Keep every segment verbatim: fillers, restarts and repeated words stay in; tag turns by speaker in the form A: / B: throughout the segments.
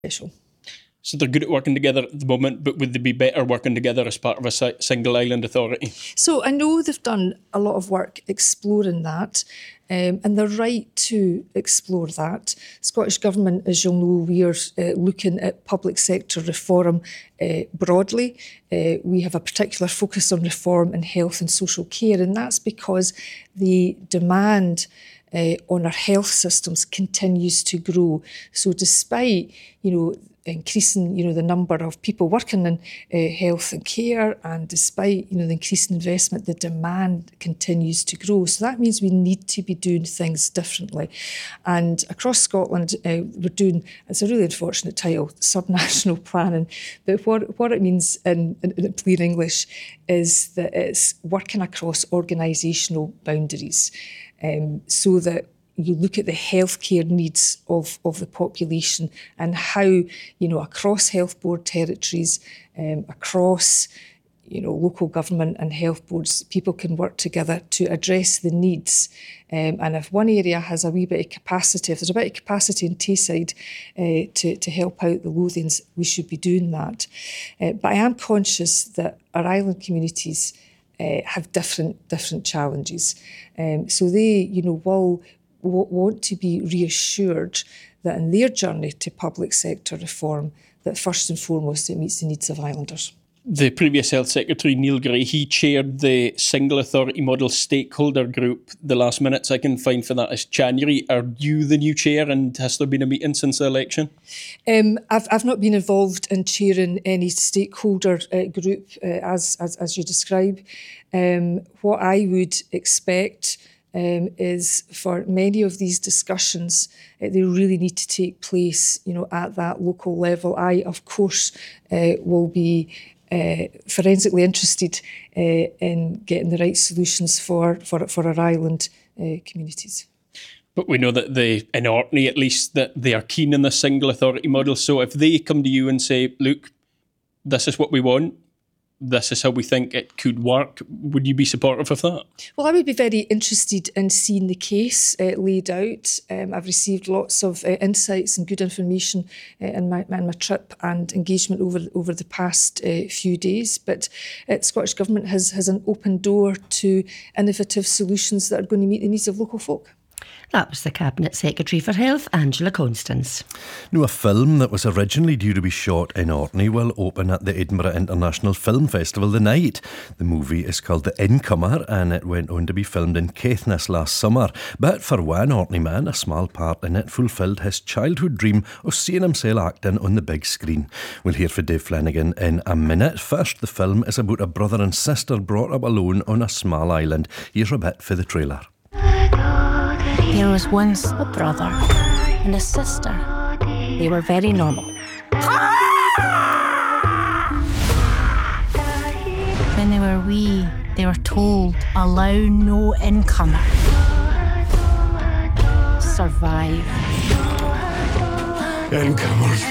A: special.
B: So they're good at working together at the moment, but would they be better working together as part of a si- single island authority?
A: So I know they've done a lot of work exploring that, um, and they're right to explore that. Scottish Government, as you'll know, we are uh, looking at public sector reform uh, broadly. Uh, we have a particular focus on reform in health and social care, and that's because the demand uh, on our health systems continues to grow. So despite, you know, increasing, you know, the number of people working in uh, health and care, and despite, you know, the increasing investment, the demand continues to grow. So that means we need to be doing things differently. And across Scotland, uh, we're doing, it's a really unfortunate title, subnational planning, but what, what it means in, in, in plain English is that it's working across organisational boundaries, um, so that you look at the healthcare needs of, of the population and how, you know, across health board territories, um, across, you know, local government and health boards, people can work together to address the needs. Um, and if one area has a wee bit of capacity, if there's a bit of capacity in Tayside uh, to, to help out the Lothians, we should be doing that. Uh, but I am conscious that our island communities uh, have different different challenges. Um, so they, you know, will want to be reassured that in their journey to public sector reform, that first and foremost it meets the needs of islanders.
B: The previous Health Secretary, Neil Gray, he chaired the Single Authority Model Stakeholder Group. The last minutes I can find for that is January. Are you the new chair, and has there been a meeting since the election?
A: Um, I've, I've not been involved in chairing any stakeholder uh, group uh, as, as, as you describe. Um, what I would expect Um, is for many of these discussions, uh, they really need to take place, you know, at that local level. I, of course, uh, will be uh, forensically interested uh, in getting the right solutions for for, for our island uh, communities.
B: But we know that they, in Orkney at least, that they are keen in the single authority model. So if they come to you and say, look, this is what we want, this is how we think it could work, would you be supportive of that?
A: Well, I would be very interested in seeing the case uh, laid out. Um, I've received lots of uh, insights and good information uh, in, my, in my trip and engagement over over the past uh, few days. But uh, Scottish Government has, has an open door to innovative solutions that are going to meet the needs of local folk.
C: That was the Cabinet Secretary for Health, Angela Constance.
D: Now, a film that was originally due to be shot in Orkney will open at the Edinburgh International Film Festival tonight. The movie is called The Incomer, and it went on to be filmed in Caithness last summer. But for one Orkney man, a small part in it fulfilled his childhood dream of seeing himself acting on the big screen. We'll hear from Dave Flanagan in a minute. First, the film is about a brother and sister brought up alone on a small island. Here's a bit for the trailer.
E: There was once a brother and a sister. They were very normal. When they were wee, they were told, allow no incomer. Survive.
D: Incomers.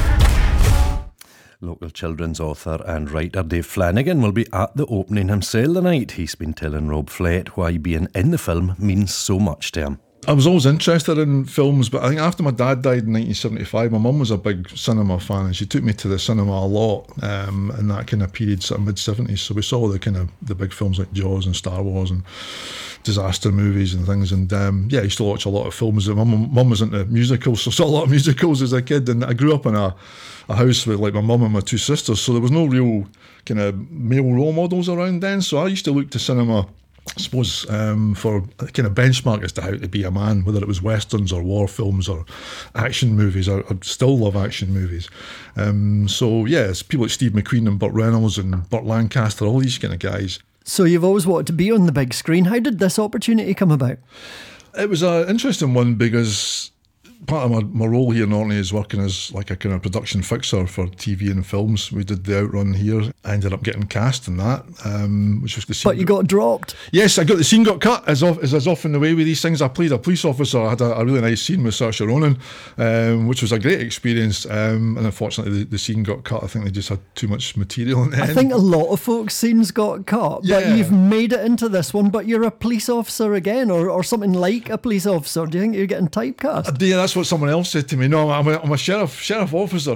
D: Local children's author and writer Dave Flanagan will be at the opening himself tonight. He's been telling Rob Flett why being in the film means so much to him.
F: I was always interested in films, but I think after my dad died in nineteen seventy-five, my mum was a big cinema fan, and she took me to the cinema a lot um, in that kind of period, sort of mid-seventies. So we saw the kind of the big films like Jaws and Star Wars and disaster movies and things. And um, yeah, I used to watch a lot of films. Mum, mum was into musicals, so I saw a lot of musicals as a kid. And I grew up in a, a house with like my mum and my two sisters, so there was no real kind of male role models around then. So I used to look to cinema, I suppose, um, for a kind of benchmark as to how to be a man, whether it was westerns or war films or action movies. I, I still love action movies. Um, so, yeah, it's people like Steve McQueen and Burt Reynolds and Burt Lancaster, all these kind of guys.
G: So you've always wanted to be on the big screen. How did this opportunity come about?
F: It was an interesting one because part of my, my role here in Orkney is working as like a kind of production fixer for T V and films. We did the Outrun here. I ended up getting cast in that, um, which was the scene.
G: But you got dropped.
F: Yes, I got the scene got cut, as of, as is often the way with these things. I played a police officer. I had a, a really nice scene with Saoirse Ronan, um, which was a great experience. Um, and unfortunately, the, the scene got cut. I think they just had too much material in the
G: I
F: end.
G: think a lot of folks' scenes got cut,
F: Yeah.
G: but you've made it into this one. But you're a police officer again, or, or something like a police officer. Do you think you're getting typecast?
F: Yeah, that's what someone else said to me. No, I'm a, I'm a sheriff sheriff officer